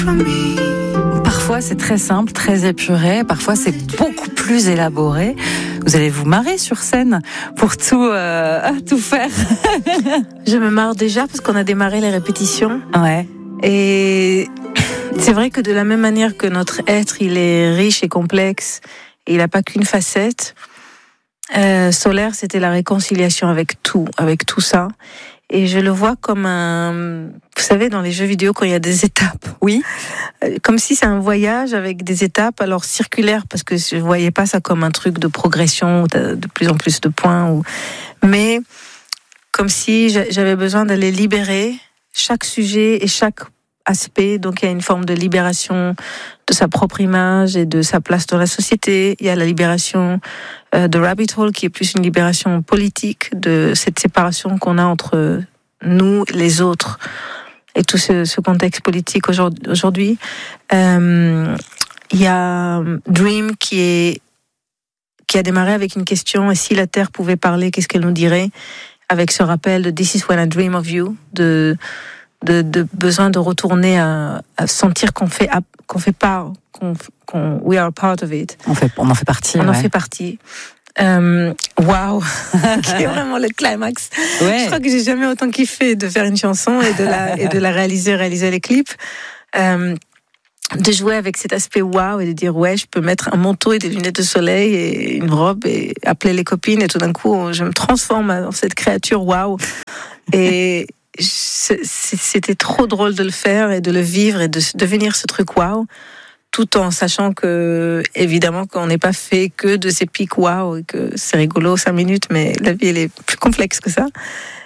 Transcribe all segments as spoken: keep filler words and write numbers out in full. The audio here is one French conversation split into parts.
Parfois c'est très simple, très épuré, parfois c'est beaucoup plus élaboré. Vous allez vous marrer sur scène pour tout, euh, tout faire. Je me marre déjà parce qu'on a démarré les répétitions. Ouais. Et c'est vrai que de la même manière que notre être, il est riche et complexe, et il n'a pas qu'une facette, euh, Solaire, c'était la réconciliation avec tout, avec tout ça. Et je le vois comme un... Vous savez, dans les jeux vidéo, quand il y a des étapes. Oui. Comme si c'est un voyage avec des étapes, alors circulaires, parce que je ne voyais pas ça comme un truc de progression, de plus en plus de points. Ou... Mais comme si j'avais besoin d'aller libérer chaque sujet et chaque aspect. Donc il y a une forme de libération de sa propre image et de sa place dans la société. Il y a la libération euh, de Rabbit Hole, qui est plus une libération politique, de cette séparation qu'on a entre nous, les autres, et tout ce, ce contexte politique aujourd'hui. Euh, il y a Dream qui est qui a démarré avec une question: et si la Terre pouvait parler, qu'est-ce qu'elle nous dirait? Avec ce rappel de This is when I dream of you, de De, de besoin de retourner à, à sentir qu'on fait, qu'on fait part, qu'on, qu'on, we are a part of it. On, fait, on en fait partie. On ouais. en fait partie. Euh, wow, qui est vraiment le climax. Ouais. Je crois que j'ai jamais autant kiffé de faire une chanson et de la, et de la réaliser, réaliser les clips. Euh, de jouer avec cet aspect wow et de dire ouais, je peux mettre un manteau et des lunettes de soleil et une robe et appeler les copines, et tout d'un coup, je me transforme en cette créature wow. Et c'était trop drôle de le faire et de le vivre et de devenir ce truc wow, tout en sachant que, évidemment, qu'on n'est pas fait que de ces pics wow et que c'est rigolo cinq minutes, mais la vie, elle est plus complexe que ça.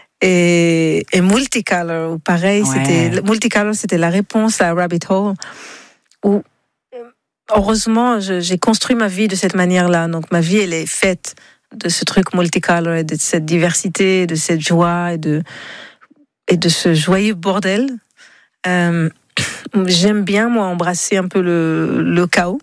Et, et Multicolor, pareil, ouais. c'était, Multicolor, c'était la réponse à Rabbit Hole, où, heureusement, je, j'ai construit ma vie de cette manière-là. Donc, ma vie, elle est faite de ce truc Multicolor et de cette diversité, de cette joie et de, et de ce joyeux bordel. Euh, j'aime bien, moi, embrasser un peu le, le chaos.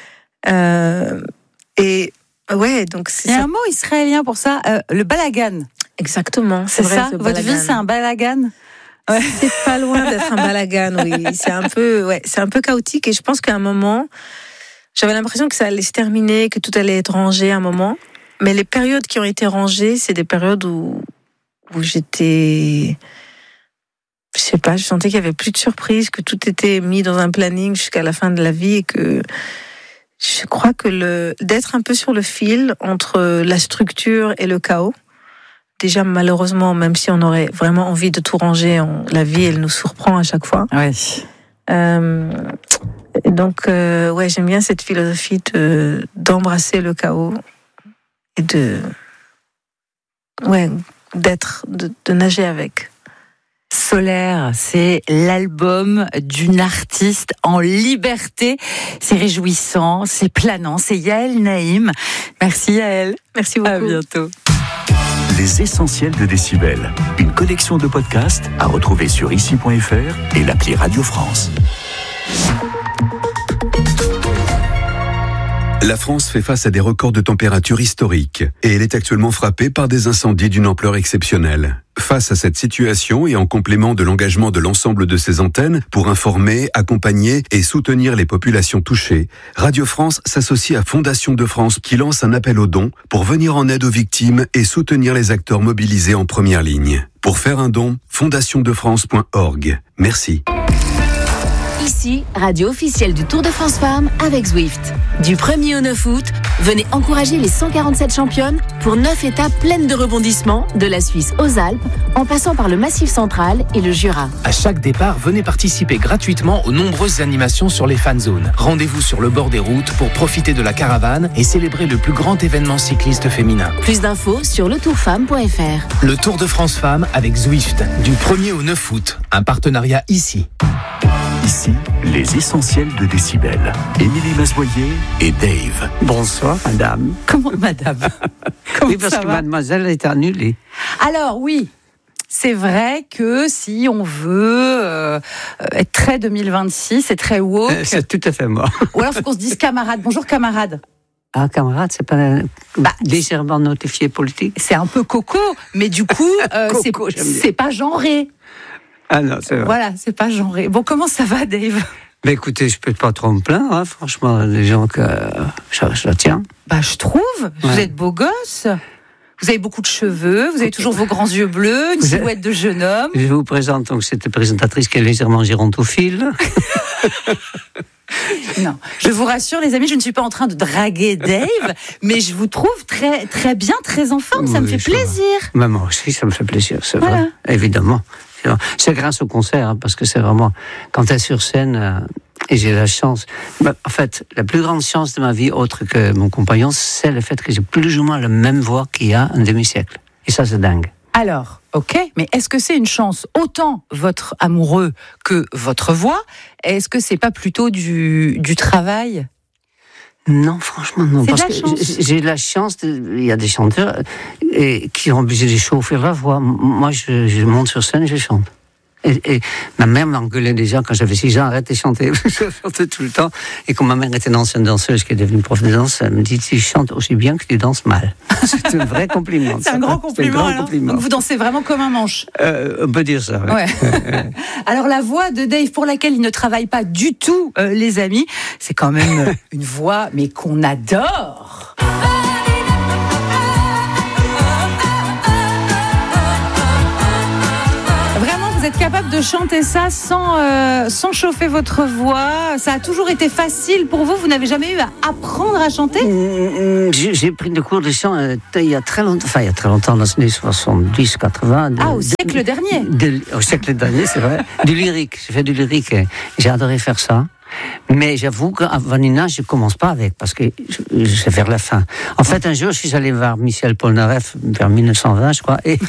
Euh, et ouais, donc c'est Il y a ça. un mot israélien pour ça, euh, le balagan. Exactement, c'est, c'est vrai. Ça, votre vie, c'est un balagan. Ouais. C'est pas loin d'être un balagan, oui. C'est un peu, ouais, c'est un peu chaotique. Et je pense qu'à un moment, j'avais l'impression que ça allait se terminer, que tout allait être rangé à un moment. Mais les périodes qui ont été rangées, c'est des périodes où, où j'étais... Je sais pas, je sentais qu'il y avait plus de surprises, que tout était mis dans un planning jusqu'à la fin de la vie, et que je crois que le d'être un peu sur le fil entre la structure et le chaos. Déjà, malheureusement, même si on aurait vraiment envie de tout ranger, on, la vie, elle nous surprend à chaque fois. Oui. Euh, donc, euh, ouais, j'aime bien cette philosophie de d'embrasser le chaos et de, ouais, d'être, de, de nager avec. Solaire, c'est l'album d'une artiste en liberté. C'est réjouissant, c'est planant. C'est Yael Naïm. Merci Yael. Merci beaucoup. À bientôt. Les essentiels de Décibel. Une collection de podcasts à retrouver sur ici point f r et l'appli Radio France. La France fait face à des records de température historiques et elle est actuellement frappée par des incendies d'une ampleur exceptionnelle. Face à cette situation et en complément de l'engagement de l'ensemble de ses antennes pour informer, accompagner et soutenir les populations touchées, Radio France s'associe à Fondation de France qui lance un appel aux dons pour venir en aide aux victimes et soutenir les acteurs mobilisés en première ligne. Pour faire un don, fondation de france point org. Merci. Ici, radio officielle du Tour de France Femmes avec Zwift. Du premier au neuf août, venez encourager les cent quarante-sept championnes pour neuf étapes pleines de rebondissements, de la Suisse aux Alpes, en passant par le Massif central et le Jura. À chaque départ, venez participer gratuitement aux nombreuses animations sur les fan zones. Rendez-vous sur le bord des routes pour profiter de la caravane et célébrer le plus grand événement cycliste féminin. Plus d'infos sur le tour femme point f r. Le Tour de France Femmes avec Zwift, du premier au neuf août. Un partenariat ici. Ici, les essentiels de Décibel. Émilie Masboyer et Dave. Bonsoir, madame. Comment, madame Comment Oui, parce ça que va mademoiselle est annulée. Alors, oui. C'est vrai que si on veut euh, être très deux mille vingt-six et très woke... Euh, c'est tout à fait moi. Ou alors, il faut qu'on se dise camarade. Bonjour, camarade. Ah, camarade, c'est pas bah, légèrement notifié politique. C'est un peu coco, mais du coup, euh, coco, c'est, c'est pas genré. Ah non, c'est vrai. Voilà, c'est pas genré. Bon, comment ça va, Dave ? Mais écoutez, je peux pas trop me plaindre, hein, franchement, les gens que je, je tiens. Bah, je trouve. Ouais. Vous êtes beau gosse. Vous avez beaucoup de cheveux, vous avez toujours vos grands yeux bleus, une silhouette de jeune homme. Je vous présente donc cette présentatrice qui est légèrement gérontophile. Non, je vous rassure les amis, je ne suis pas en train de draguer Dave, mais je vous trouve très, très bien, très en forme, ça oui, me fait plaisir. Mais moi aussi, ça me fait plaisir, c'est voilà. vrai, évidemment. C'est grâce au concert, hein, parce que c'est vraiment, quand tu es sur scène, euh, et j'ai la chance, bah, en fait, la plus grande chance de ma vie, autre que mon compagnon, c'est le fait que j'ai plus ou moins la même voix qu'il y a un demi-siècle. Et ça, c'est dingue. Alors, ok, mais est-ce que c'est une chance autant votre amoureux que votre voix? Est-ce que c'est pas plutôt du, du travail? Non, franchement, non. C'est parce de la que chance. j'ai la chance, de, il y a des chanteurs et, qui ont obligé de chauffer leur voix. Moi, je, je monte sur scène et je chante. Et, et ma mère m'engueulait déjà quand j'avais six ans, arrête de chanter. Je chantais tout le temps. Et quand ma mère était une ancienne danseuse qui est devenue prof de danse, elle me dit, tu chantes aussi bien que tu danses mal. C'est un vrai compliment. C'est un grand compliment, un grand alors. compliment. Donc vous dansez vraiment comme un manche. Euh, on peut dire ça, oui. Ouais. Alors la voix de Dave, pour laquelle il ne travaille pas du tout, euh, les amis, c'est quand même une voix, mais qu'on adore. Vous êtes capable de chanter ça sans, euh, sans chauffer votre voix? Ça a toujours été facile pour vous? Vous n'avez jamais eu à apprendre à chanter? mmh, j'ai, j'ai pris des cours de chant euh, il y a très longtemps, enfin il y a très longtemps, dans les années soixante-dix quatre-vingts. De, ah, au siècle de, dernier de, Au siècle dernier, c'est vrai. Du lyrique, j'ai fait du lyrique. J'ai adoré faire ça. Mais j'avoue qu'à Vanina, je ne commence pas avec, parce que c'est vers la fin. En fait, un jour, je suis allé voir Michel Polnareff, vers mille neuf cent vingt, je crois, et,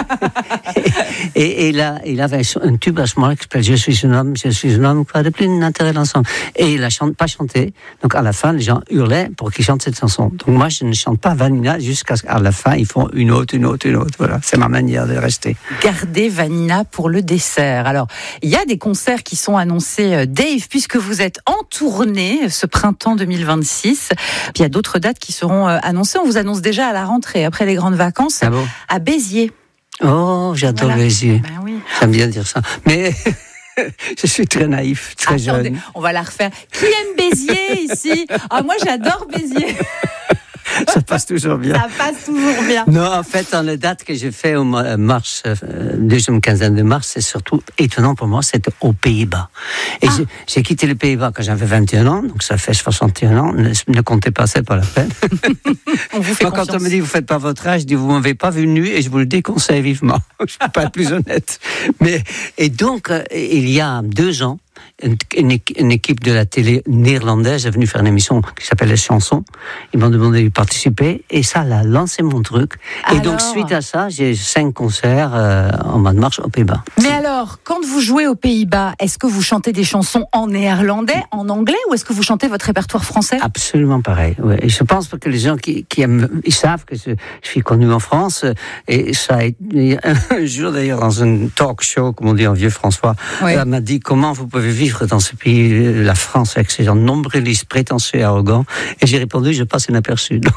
et, et, et là, il avait un tube à ce moment-là qui s'appelle « Je suis un homme, je suis un homme, quoi de plus d'intérêt d'ensemble ». Et il n'a pas chanté, donc à la fin, les gens hurlaient pour qu'il chante cette chanson. Donc moi, je ne chante pas Vanina jusqu'à ce qu'à la fin, ils font une autre, une autre, une autre. Voilà, c'est ma manière de rester. Gardez Vanina pour le dessert. Alors, il y a des concerts qui sont annoncés, Dave, puisque vous êtes en tournée ce printemps deux mille vingt-six. Puis il y a d'autres dates qui seront annoncées. On vous annonce déjà à la rentrée, après les grandes vacances, ah bon à Béziers. Oh, j'adore voilà. Béziers. Ben oui. J'aime bien dire ça. Mais je suis très naïf, très Attendez, jeune. On va la refaire. Qui aime Béziers ici? Ah, moi, j'adore Béziers. Ça passe toujours bien. Ça passe toujours bien. Non, en fait, dans les dates que j'ai fait au mars, euh, deuxième quinzaine de mars, c'est surtout étonnant pour moi, c'était aux Pays-Bas. Et ah. j'ai, j'ai quitté les Pays-Bas quand j'avais vingt et un ans, donc ça fait soixante et un ans. Ne, ne comptez pas, c'est pas la peine. On vous fait Moi, quand on me dit vous faites pas votre âge, je dis vous m'avez pas vu nu et je vous le déconseille vivement. Je peux pas être plus honnête. Mais et donc euh, il y a deux ans. Une, une, une équipe de la télé néerlandaise est venue faire une émission qui s'appelle Les Chansons. Ils m'ont demandé de participer et ça a lancé mon truc. Alors... Et donc suite à ça, j'ai cinq concerts euh, en mois de mars aux Pays-Bas. Mais alors, quand vous jouez aux Pays-Bas, est-ce que vous chantez des chansons en néerlandais, en anglais, ou est-ce que vous chantez votre répertoire français? Absolument pareil. Ouais. Et je pense que les gens qui, qui aiment, ils savent que je, je suis connu en France. Et ça a été, un jour d'ailleurs dans un talk show, comme on dit en vieux François, oui. Elle m'a dit comment vous pouvez vivre dans ce pays, la France, avec ces gens nombrilistes, prétentieux et arrogants. Et j'ai répondu, je passe inaperçu. Donc,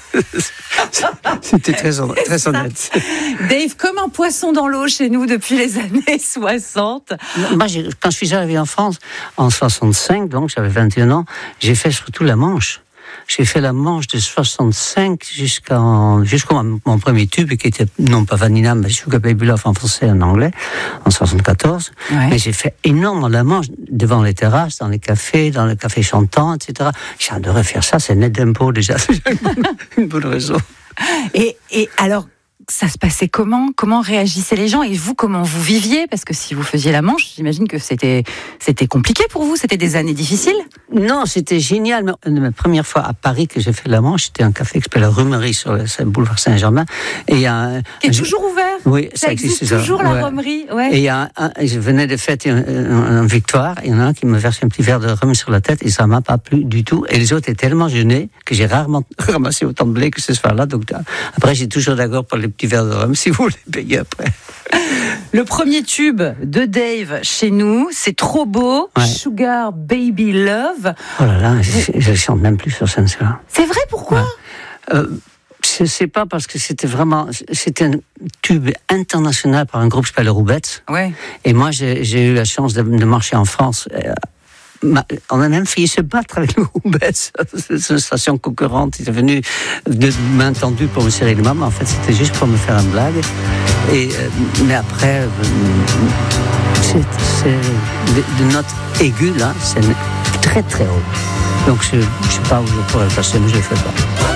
c'était très, très honnête. Dave, comme un poisson dans l'eau chez nous depuis les années soixante. Moi, j'ai, quand je suis arrivé en France, en soixante-cinq, donc j'avais vingt et un ans, j'ai fait surtout la Manche. J'ai fait la Manche de soixante-cinq jusqu'en, jusqu'au mon premier tube, qui était non pas Vanina, mais Sugar Baby Love en français et en anglais, en soixante-quatorze. Ouais. Mais j'ai fait énormément la Manche, devant les terrasses, dans les cafés, dans les cafés chantants, et cetera. J'adorais faire ça, c'est net d'impôt déjà. Une bonne raison. Et, et alors, ça se passait comment? Comment réagissaient les gens? Et vous, comment vous viviez? Parce que si vous faisiez la Manche, j'imagine que c'était, c'était compliqué pour vous. C'était des années difficiles? Non, c'était génial. Mais une de mes premières fois à Paris que j'ai fait la Manche, c'était un café qui s'appelle la Romerie sur le boulevard Saint-Germain. Et il y a un, qui est un, toujours ouvert? Oui, ça, ça existe, existe toujours, ça. La Romerie. Ouais. Et il y a un, je venais de fêter un, un, un victoire. Il y en a un qui me verse un petit verre de rhum sur la tête et ça m'a pas plu du tout. Et les autres étaient tellement gênés que j'ai rarement ramassé autant de blé que ce soir-là. Donc après, j'ai toujours d'accord pour les petits verres de rhum. Si vous les payez après. Le premier tube de Dave chez nous, c'est trop beau. Ouais. Sugar Baby Love. Oh là là, je, je chante même plus sur scène, cela. C'est vrai, pourquoi? Ouais. euh, Je ne sais pas, parce que c'était vraiment, c'était un tube international par un groupe qui s'appelle Roubettes. Ouais. Et moi, j'ai, j'ai eu la chance de, de marcher en France. Euh, on a même failli se battre avec le groupe S, cette station concurrente. Il est venu de main tendue pour me serrer les mains, mais en fait, c'était juste pour me faire une blague. Et, euh, mais après, euh, c'est, c'est de, de notes aiguës, là, c'est très très haut. Donc, je ne sais pas où je pourrais le passer, mais je ne le fais pas.